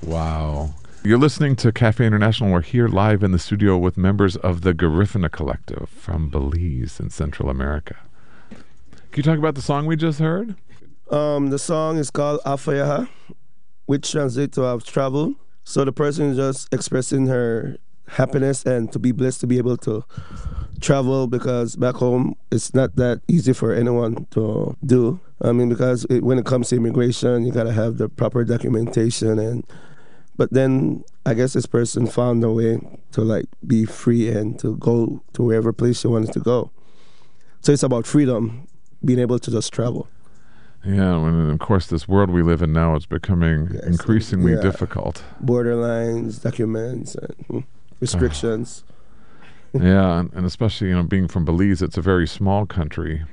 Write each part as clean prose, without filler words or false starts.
Wow. You're listening to Cafe International. We're here live in the studio with members of the Garifuna Collective from Belize in Central America. Can you talk about the song we just heard? The song is called Afayaha, which translates to I've traveled. So the person is just expressing her happiness and to be blessed to be able to travel, because back home it's not that easy for anyone to do. I mean, because when it comes to immigration, you got to have the proper documentation, but then I guess this person found a way to like be free and to go to wherever place she wanted to go. So it's about freedom, being able to just travel. Yeah, and of course, this world we live in now is becoming increasingly difficult. Borderlines, documents, and restrictions. Yeah, and especially, being from Belize, it's a very small country.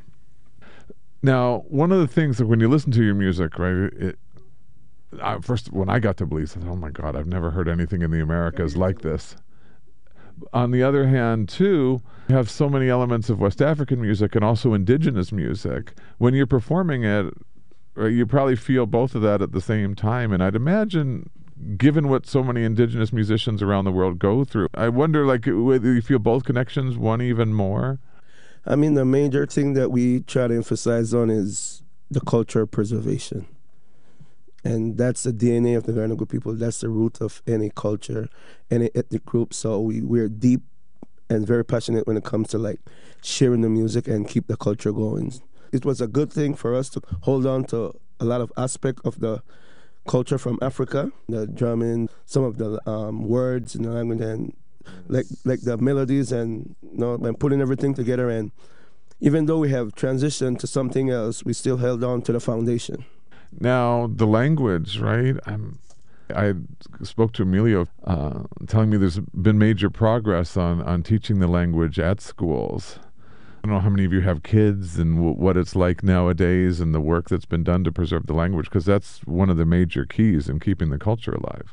Now, one of the things that when you listen to your music, right, first, when I got to Belize, I thought, oh my God, I've never heard anything in the Americas like this. On the other hand, too, you have so many elements of West African music and also indigenous music. When you're performing it, you probably feel both of that at the same time. And I'd imagine, given what so many indigenous musicians around the world go through, I wonder, whether you feel both connections, one even more? I mean, the major thing that we try to emphasize on is the cultural preservation. And that's the DNA of the Garinagu people. That's the root of any culture, any ethnic group. So we're deep and very passionate when it comes to sharing the music and keep the culture going. It was a good thing for us to hold on to a lot of aspects of the culture from Africa, the drumming, some of the words in the language, and like the melodies, and putting everything together. And even though we have transitioned to something else, we still held on to the foundation. Now, the language, right? I spoke to Emilio telling me there's been major progress on teaching the language at schools. I don't know how many of you have kids and what it's like nowadays and the work that's been done to preserve the language, because that's one of the major keys in keeping the culture alive.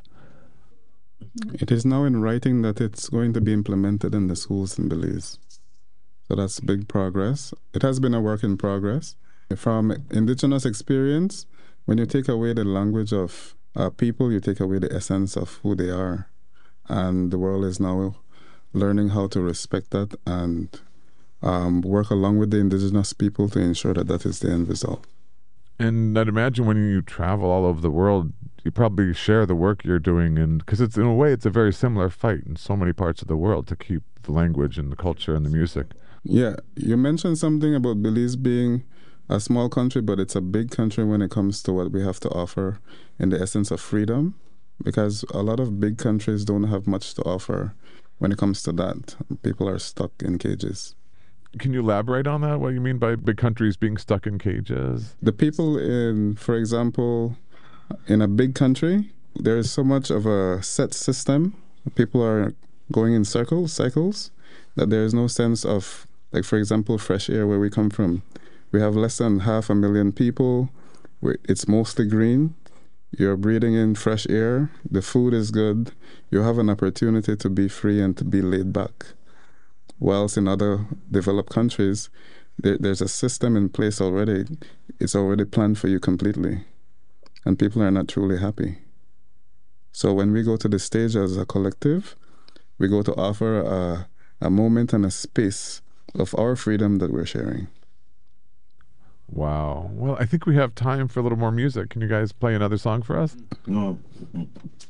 It is now in writing that it's going to be implemented in the schools in Belize. So that's big progress. It has been a work in progress. From indigenous experience, when you take away the language of people, you take away the essence of who they are. And the world is now learning how to respect that and work along with the indigenous people to ensure that that is the end result. And I'd imagine when you travel all over the world, you probably share the work you're doing, and because in a way it's a very similar fight in so many parts of the world to keep the language and the culture and the music. Yeah, you mentioned something about Belize being a small country, but it's a big country when it comes to what we have to offer in the essence of freedom, because a lot of big countries don't have much to offer when it comes to that. People are stuck in cages. Can you elaborate on that? What you mean by big countries being stuck in cages? The people for example, in a big country, there is so much of a set system. People are going in cycles, that there is no sense of, for example, fresh air where we come from. We have less than 500,000 people. It's mostly green. You're breathing in fresh air. The food is good. You have an opportunity to be free and to be laid back. Whilst in other developed countries, there's a system in place already. It's already planned for you completely. And people are not truly happy. So when we go to the stage as a collective, we go to offer a moment and a space of our freedom that we're sharing. Wow. Well, I think we have time for a little more music. Can you guys play another song for us? No.